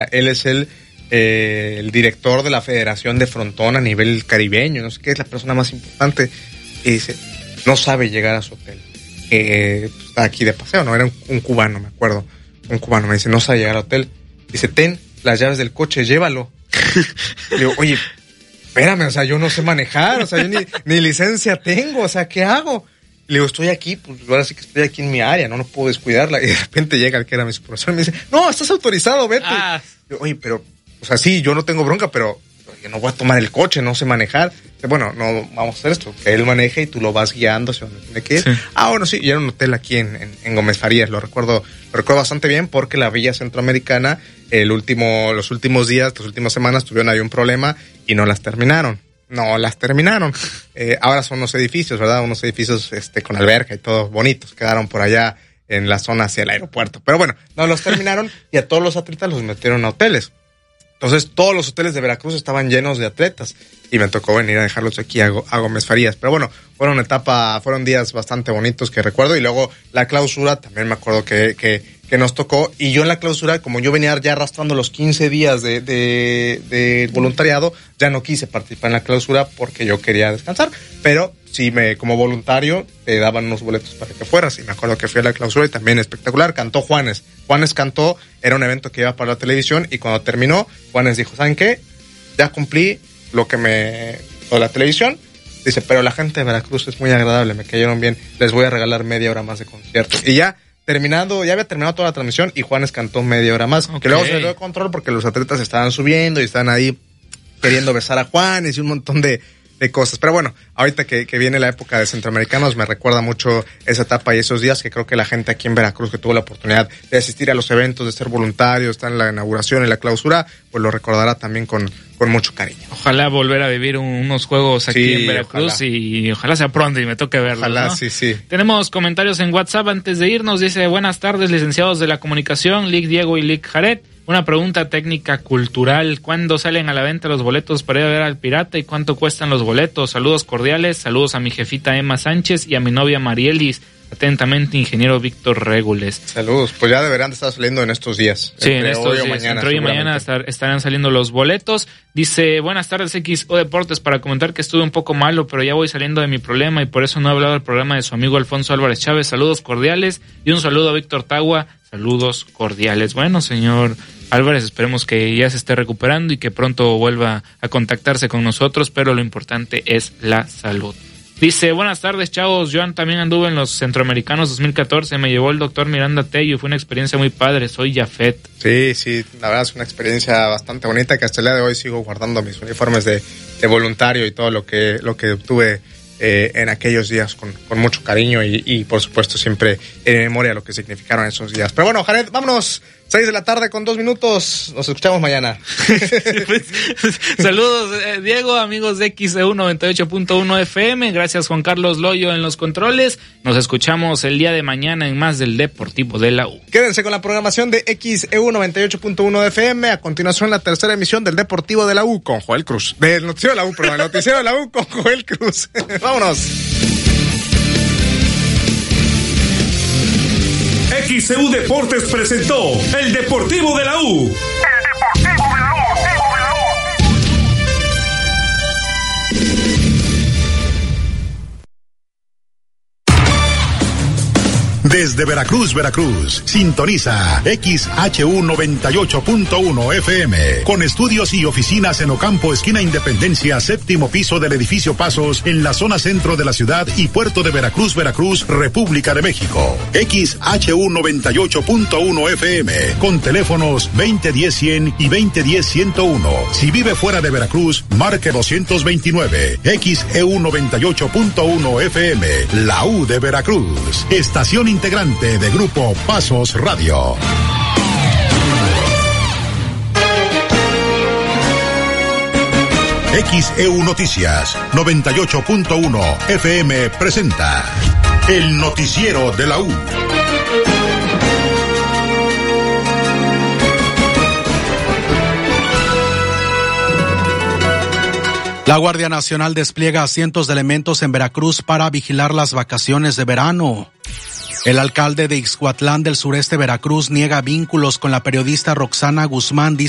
Él es el director de la Federación de Frontón a nivel caribeño, no sé qué, es la persona más importante. Y dice, no sabe llegar a su hotel. Está aquí de paseo, ¿no? Era un cubano, me acuerdo. Un cubano me dice, no sabe llegar al hotel. Dice, ten las llaves del coche, llévalo. Le digo, oye, espérame, o sea, yo no sé manejar, o sea, yo ni licencia tengo, o sea, ¿qué hago? Le digo, estoy aquí, pues ahora sí que estoy aquí en mi área, no puedo descuidarla. Y de repente llega el que era mi supervisor y me dice, no, estás autorizado, vete. Digo, oye, pero, o sea, sí, yo no tengo bronca, pero yo no voy a tomar el coche, no sé manejar. Bueno, no, vamos a hacer esto, que él maneje y tú lo vas guiando hacia donde tiene que ir. Sí. Bueno, sí, y era un hotel aquí en Gómez Farías, lo recuerdo bastante bien porque la Villa Centroamericana, los últimos días, las últimas semanas tuvieron ahí un problema y no las terminaron. Ahora son unos edificios, ¿verdad? Unos edificios con alberca y todo bonitos, quedaron por allá en la zona hacia el aeropuerto. Pero bueno, no los terminaron y a todos los atletas los metieron a hoteles. Entonces, todos los hoteles de Veracruz estaban llenos de atletas y me tocó venir a dejarlos aquí a Gómez Farías. Pero bueno, fueron días bastante bonitos que recuerdo. Y luego la clausura, también me acuerdo que nos tocó. Y yo en la clausura, como yo venía ya arrastrando los 15 días de voluntariado, ya no quise participar en la clausura porque yo quería descansar. Pero sí, como voluntario, te daban unos boletos para que fueras. Y me acuerdo que fui a la clausura y también espectacular. Cantó Juanes. Juanes cantó, era un evento que iba para la televisión y cuando terminó, Juanes dijo, ¿saben qué? Ya cumplí lo de la televisión. Dice, pero la gente de Veracruz es muy agradable, me cayeron bien, les voy a regalar media hora más de concierto. Y ya había terminado toda la transmisión y Juanes cantó media hora más. Okay. Que luego se le dio control porque los atletas estaban subiendo y están ahí queriendo besar a Juanes y un montón de cosas. Pero bueno, ahorita que viene la época de Centroamericanos, me recuerda mucho esa etapa y esos días que creo que la gente aquí en Veracruz que tuvo la oportunidad de asistir a los eventos, de ser voluntario, estar en la inauguración y la clausura, pues lo recordará también con mucho cariño. Ojalá volver a vivir unos juegos aquí en Veracruz, ojalá. Y ojalá sea pronto y me toque verlos. Ojalá, ¿no? Sí. Tenemos comentarios en WhatsApp antes de irnos. Dice, buenas tardes, licenciados de la comunicación, Lic Diego y Lic Jared. Una pregunta técnica cultural. ¿Cuándo salen a la venta los boletos para ir a ver al Pirata y cuánto cuestan los boletos? Saludos cordiales, saludos a mi jefita Emma Sánchez y a mi novia Marielis. Atentamente, ingeniero Víctor Régules. Saludos, pues ya deberán de estar saliendo en estos días. Sí, en estos días. Entre hoy y mañana estarán saliendo los boletos. Dice, buenas tardes XO Deportes, para comentar que estuve un poco malo, pero ya voy saliendo de mi problema y por eso no he hablado del programa de su amigo Alfonso Álvarez Chávez. Saludos cordiales y un saludo a Víctor Tagua. Saludos cordiales. Bueno, señor Álvarez, esperemos que ya se esté recuperando y que pronto vuelva a contactarse con nosotros, pero lo importante es la salud. Dice, buenas tardes, chavos. Yo también anduve en los Centroamericanos 2014. Me llevó el doctor Miranda Tello y fue una experiencia muy padre. Soy Jafet. Sí, la verdad es una experiencia bastante bonita que hasta el día de hoy sigo guardando mis uniformes de voluntario y todo lo que obtuve en aquellos días con mucho cariño y por supuesto siempre en memoria lo que significaron esos días. Pero bueno, Jared, vámonos. 6 de la tarde con 2 minutos. Nos escuchamos mañana. Saludos, Diego, amigos de XEU 98.1 FM. Gracias, Juan Carlos Loyo en los controles. Nos escuchamos el día de mañana en más del Deportivo de la U. Quédense con la programación de XEU 98.1 FM. A continuación, la tercera emisión del Deportivo de la U con Joel Cruz. Del Noticiero de la U, perdón. El Noticiero de la U con Joel Cruz. Vámonos. XEU Deportes presentó el Deportivo de la U. El Deportivo de la U. Desde Veracruz, sintoniza XHU 98.1 FM, con estudios y oficinas en Ocampo, esquina Independencia, 7º piso del edificio Pasos, en la zona centro de la ciudad y puerto de Veracruz, República de México. XHU 98.1 FM, con teléfonos 2010-100 y 2010-101. Si vive fuera de Veracruz, marque 229. XEU 98.1 FM, la U de Veracruz. Estación integrante de Grupo Pasos Radio. XEU Noticias 98.1 FM presenta el Noticiero de la U. La Guardia Nacional despliega a cientos de elementos en Veracruz para vigilar las vacaciones de verano. El alcalde de Ixhuatlán del sureste Veracruz niega vínculos con la periodista Roxana Guzmán, dice